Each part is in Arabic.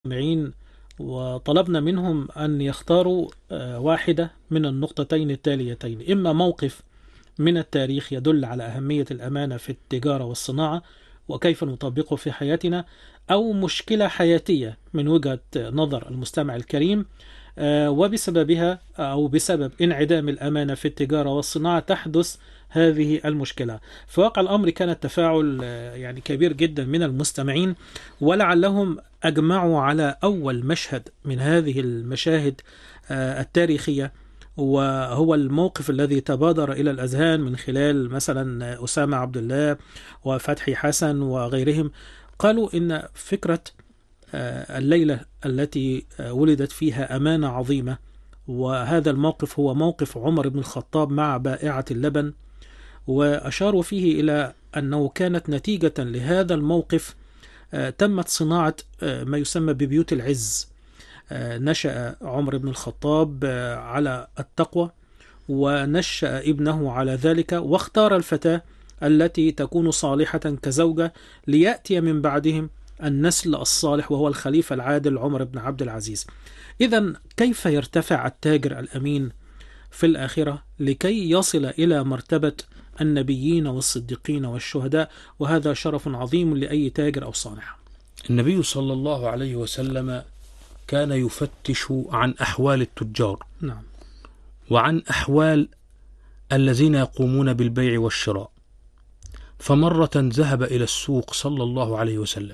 المستمعين وطلبنا منهم أن يختاروا واحدة من النقطتين التاليتين: إما موقف من التاريخ يدل على أهمية الأمانة في التجارة والصناعة وكيف نطبقه في حياتنا، أو مشكلة حياتية من وجهة نظر المستمع الكريم وبسببها أو بسبب انعدام الأمانة في التجارة والصناعة تحدث هذه المشكلة. في واقع الأمر كان التفاعل يعني كبير جدا من المستمعين، ولعلهم أجمعوا على أول مشهد من هذه المشاهد التاريخية، وهو الموقف الذي تبادر إلى الأذهان من خلال مثلا أسامة عبد الله وفتحي حسن وغيرهم. قالوا إن فكرة الليلة التي ولدت فيها أمانة عظيمة، وهذا الموقف هو موقف عمر بن الخطاب مع بائعة اللبن، وأشاروا فيه إلى أنه كانت نتيجة لهذا الموقف تمت صناعة ما يسمى ببيوت العز. نشأ عمر بن الخطاب على التقوى ونشأ ابنه على ذلك، واختار الفتاة التي تكون صالحة كزوجة ليأتي من بعدهم النسل الصالح وهو الخليفة العادل عمر بن عبد العزيز. إذن كيف يرتفع التاجر الأمين في الآخرة لكي يصل إلى مرتبة النبيين والصديقين والشهداء؟ وهذا شرف عظيم لأي تاجر أو صانع. النبي صلى الله عليه وسلم كان يفتش عن أحوال التجار، نعم، وعن أحوال الذين يقومون بالبيع والشراء. فمرة ذهب إلى السوق صلى الله عليه وسلم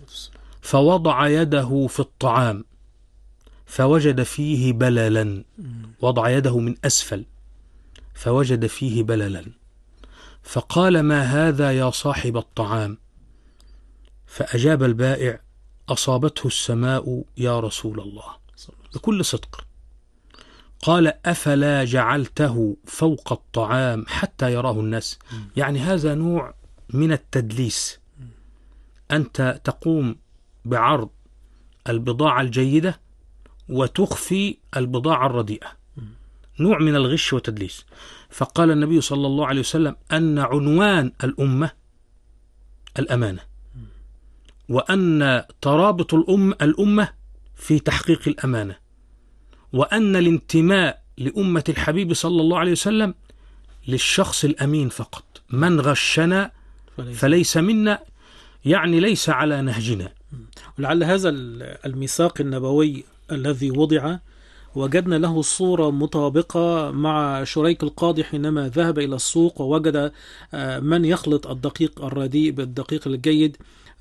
فوضع يده في الطعام فوجد فيه بللا، وضع يده من أسفل فوجد فيه بللا، فقال: ما هذا يا صاحب الطعام؟ فأجاب البائع: أصابته السماء يا رسول الله، بكل صدق. قال: أفلا جعلته فوق الطعام حتى يراه الناس؟ يعني هذا نوع من التدليس، أنت تقوم بعرض البضاعة الجيدة وتخفي البضاعة الرديئة، نوع من الغش والتدليس. فقال النبي صلى الله عليه وسلم أن عنوان الأمة الأمانة، وأن ترابط الأمة في تحقيق الأمانة، وأن الانتماء لأمة الحبيب صلى الله عليه وسلم للشخص الأمين فقط. من غشنا فليس منا، يعني ليس على نهجنا. ولعل هذا الميثاق النبوي الذي وضع وجدنا له صورة مطابقة مع شريك القاضي حينما ذهب إلى السوق ووجد من يخلط الدقيق الرديء بالدقيق الجيد،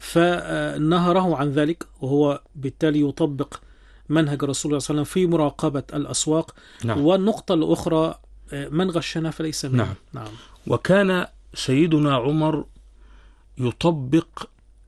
فنهره عن ذلك، وهو بالتالي يطبق منهج رسول الله صلى الله عليه وسلم في مراقبة الأسواق. نعم. والنقطة الأخرى: من غشنا فليس منا. نعم. نعم. وكان سيدنا عمر يطبق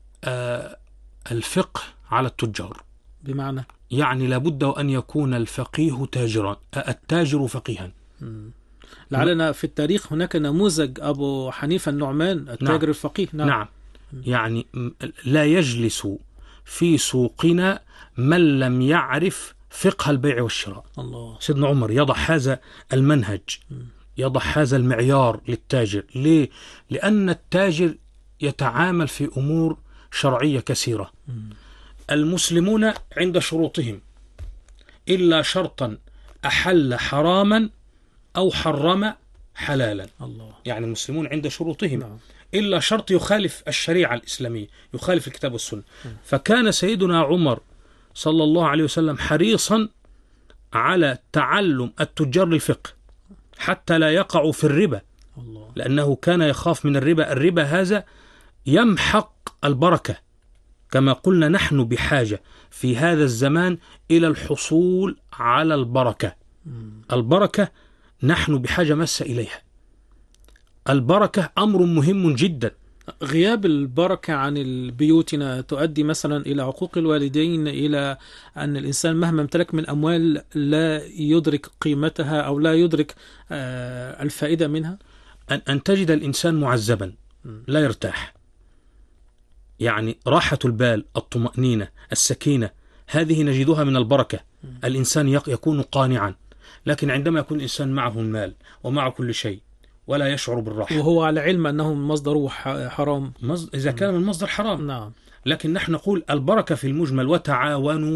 الفقه على التجار، بمعنى يعني لابد أن يكون الفقيه تاجرا، التاجر فقيها. لعلنا في التاريخ هناك نموذج أبو حنيفة النعمان التاجر. نعم. الفقيه. نعم. نعم. يعني لا يجلس في سوقنا من لم يعرف فقه البيع والشراء. الله. سيدنا عمر يضع هذا المنهج، يضع هذا المعيار للتاجر. ليه؟ لأن التاجر يتعامل في أمور شرعية كثيرة. المسلمون عند شروطهم إلا شرطا أحل حراما أو حرم حلالا. الله. يعني المسلمون عند شروطهم، نعم، إلا شرط يخالف الشريعة الإسلامية، يخالف الكتاب والسنة. فكان سيدنا عمر صلى الله عليه وسلم حريصا على تعلم التجار للفقه حتى لا يقعوا في الربا. الله. لأنه كان يخاف من الربا. الربا هذا يمحق البركة. كما قلنا نحن بحاجة في هذا الزمان إلى الحصول على البركة. البركة نحن بحاجة ماسة إليها. البركة أمر مهم جدا. غياب البركة عن بيوتنا تؤدي مثلا إلى عقوق الوالدين، إلى أن الإنسان مهما امتلك من أموال لا يدرك قيمتها أو لا يدرك الفائدة منها. أن تجد الإنسان معذبا لا يرتاح، يعني راحة البال، الطمأنينة، السكينة، هذه نجدها من البركة. الإنسان يكون قانعا. لكن عندما يكون الإنسان معه المال ومعه كل شيء ولا يشعر بالراحة، وهو على علم أنه مصدره حرام، إذا كان من مصدر حرام، نعم، لكن نحن نقول البركة في المجمل، وتعاونوا